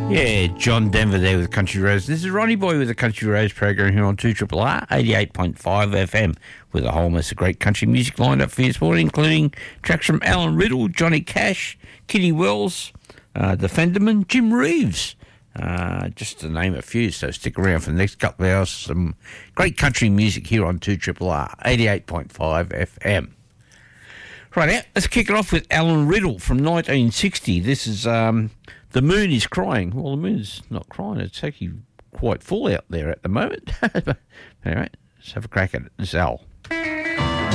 Yeah, John Denver there with Country Rose. This is Ronnie Boy with the Country Rose program here on 2RRR 88.5 FM with a whole mess of great country music lined up for you this morning, including tracks from Alan Riddle, Johnny Cash, Kitty Wells, The Fenderman, Jim Reeves, just to name a few. So stick around for the next couple of hours. Some great country music here on 2RRR 88.5 FM. Right now, let's kick it off with Alan Riddle from 1960. This is The Moon is Crying. Well, the moon's not crying. It's actually quite full out there at the moment. Anyway, let's have a crack at it. This is Al.